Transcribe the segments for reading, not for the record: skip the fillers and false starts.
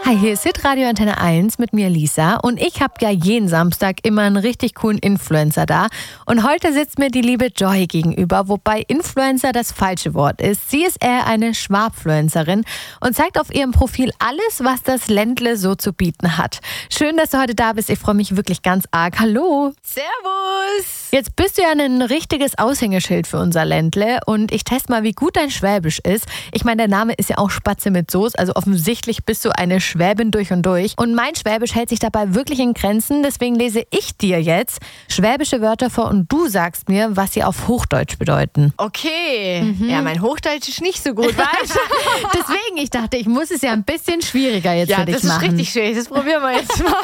Hi, hier ist Hitradio Antenne 1 mit mir Lisa und ich habe ja jeden Samstag immer einen richtig coolen Influencer da und heute sitzt mir die liebe Joy gegenüber, wobei Influencer das falsche Wort ist. Sie ist eher eine Schwabfluencerin und zeigt auf ihrem Profil alles, was das Ländle so zu bieten hat. Schön, dass du heute da bist, ich freue mich wirklich ganz arg. Hallo! Servus! Jetzt bist du ja ein richtiges Aushängeschild für unser Ländle und ich teste mal, wie gut dein Schwäbisch ist. Ich meine, der Name ist ja auch Spatze mit Soße, also offensichtlich bist du eine Schwäbin durch und durch. Und mein Schwäbisch hält sich dabei wirklich in Grenzen, deswegen lese ich dir jetzt schwäbische Wörter vor und du sagst mir, was sie auf Hochdeutsch bedeuten. Okay. Ja, mein Hochdeutsch ist nicht so gut, weißt du? Deswegen, ich dachte, ich muss es ja ein bisschen schwieriger jetzt für dich machen. Ja, das ist richtig schwierig. Das probieren wir jetzt mal.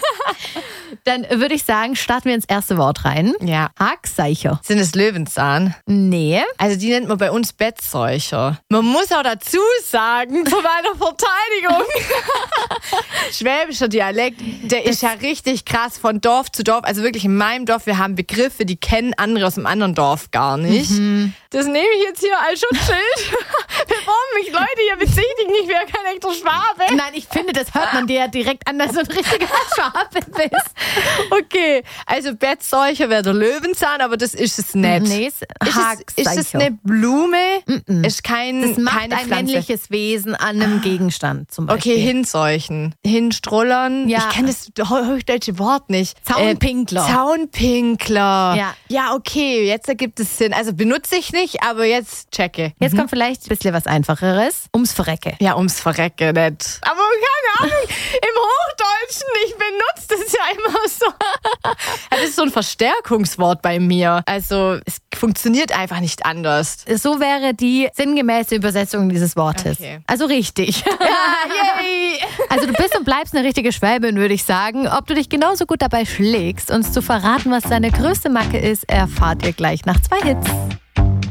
Dann würde ich sagen, starten wir ins erste Wort rein. Ja. Hackseicher. Sind es Löwenzahn? Nee. Also die nennt man bei uns Bettseucher. Man muss auch dazu sagen, zu meiner Verteidigung, schwäbischer Dialekt, der ist ja richtig krass von Dorf zu Dorf. Also wirklich in meinem Dorf, wir haben Begriffe, die kennen andere aus einem anderen Dorf gar nicht. Das nehme ich jetzt hier als Schutzschild. Bevor mich Leute hier bezichtigen, ich wäre kein echter Schwabe. Nein, ich finde, das hört man dir ja direkt an, dass du ein richtiger Schwabe bist. Okay, also Bettseucher wäre der Löwenzahn, aber das ist es nicht. Nee, Ist es eine Blume? Ist Das macht keine ein Pflanze. männliches Wesen an einem Gegenstand zum Beispiel. Okay, hinseuchen. Hinstrollern. Ja. Ich kenne das hochdeutsche Wort nicht. Zaunpinkler. Zaunpinkler. Ja. Ja, okay, jetzt ergibt es Sinn. Also benutze ich nicht, aber jetzt checke. Jetzt kommt vielleicht ein bisschen was Einfacheres. Ums Verrecke. Ja, ums Verrecke nicht. Aber keine Ahnung, im Hochdeutschen, ich benutze das ja immer so. Das ist so ein Verstärkungswort bei mir. Also es funktioniert einfach nicht anders. So wäre die sinngemäße Übersetzung dieses Wortes. Okay. Also richtig. Yay! Also du bist und bleibst eine richtige Schwäbin, würde ich sagen. Ob du dich genauso gut dabei schlägst, uns zu verraten, was deine größte Macke ist, erfahrt ihr gleich nach 2 Hits.